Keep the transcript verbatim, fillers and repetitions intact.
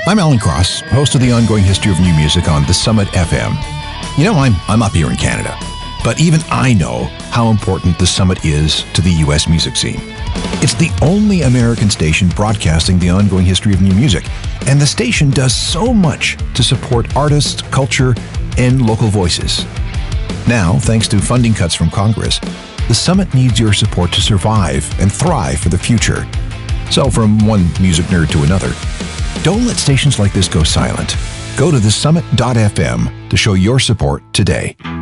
I'm Alan Cross, host of the ongoing history of new music on The Summit F M. You know, I'm, I'm up here in Canada, but even I know how important The Summit is to the U S music scene. It's the only American station broadcasting the ongoing history of new music, and the station does so much to support artists, culture, and local voices. Now, thanks to funding cuts from Congress, The Summit needs your support to survive and thrive for the future. So from one music nerd to another, don't let stations like this go silent. Go to the summit dot f m to show your support today.